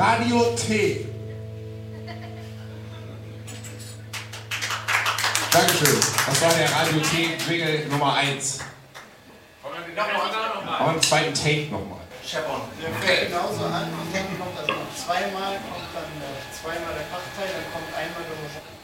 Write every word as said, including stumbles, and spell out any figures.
Radio T. Dankeschön. Das war der Radio T-Jingle Nummer eins. Aber einen zweiten Take nochmal. Chevron. Der fängt genauso an und dann kommt das noch zweimal, kommt dann zweimal der Fachteil, dann kommt einmal der